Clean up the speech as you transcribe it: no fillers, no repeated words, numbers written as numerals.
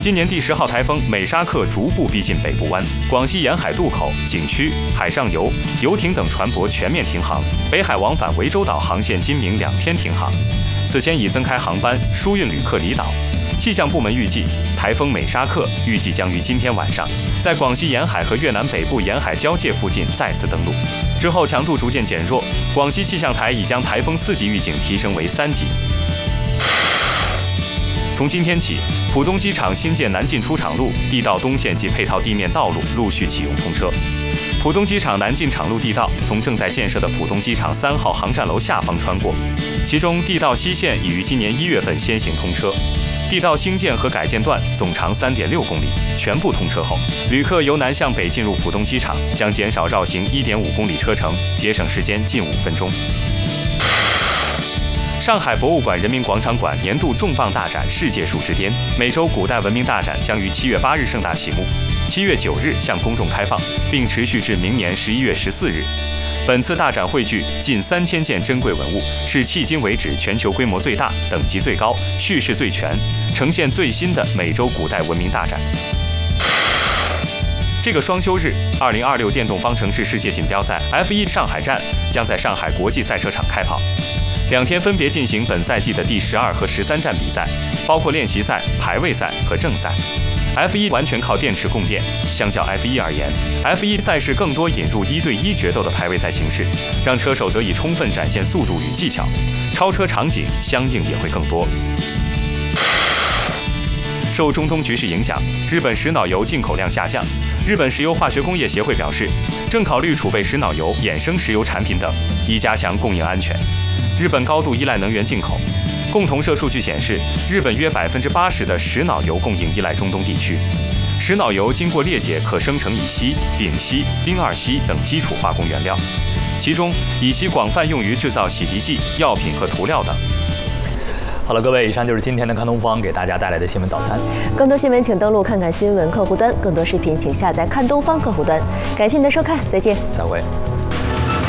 今年第10号台风美沙克逐步逼近北部湾，广西沿海渡口、景区、海上游、游艇等船舶全面停航，北海往返涠洲岛航线今明2天停航。此前已增开航班输运旅客离岛。气象部门预计，台风美沙克预计将于今天晚上在广西沿海和越南北部沿海交界附近再次登陆，之后强度逐渐减弱。广西气象台已将台风4级预警提升为3级。从今天起，浦东机场新建南进出场路、地道东线及配套地面道路陆续启用通车。浦东机场南进场路地道从正在建设的浦东机场3号航站楼下方穿过，其中地道西线已于今年1月份先行通车。地道兴建和改建段总长3.6公里，全部通车后，旅客由南向北进入浦东机场将减少绕行1.5公里车程，节省时间近5分钟。上海博物馆人民广场馆年度重磅大展世界树之巅美洲古代文明大展将于7月8日盛大启幕，7月9日向公众开放，并持续至明年11月14日。本次大展汇聚近3000件珍贵文物，是迄今为止全球规模最大、等级最高、叙事最全，呈现最新的美洲古代文明大展。这个双休日，2026电动方程式世界锦标赛 F1 上海站将在上海国际赛车场开跑，2天分别进行本赛季的第12和13站比赛，包括练习赛、排位赛和正赛。F1 完全靠电池供电，相较 F1 而言 ，F1 赛事更多引入1对1决斗的排位赛形式，让车手得以充分展现速度与技巧，超车场景相应也会更多。受中东局势影响，日本石脑油进口量下降。日本石油化学工业协会表示，正考虑储备石脑油、衍生石油产品等，以加强供应安全。日本高度依赖能源进口。共同社数据显示，日本约80%的石脑油供应依赖中东地区。石脑油经过裂解可生成乙烯、丙烯、丁二烯等基础化工原料，其中乙烯广泛用于制造洗涤剂、药品和涂料等。 好了，各位，以上就是今天的看东方给大家带来的新闻早餐。 更多新闻请登录看看新闻客户端，更多视频请下载看东方客户端。感谢您的收看，再见， 再会。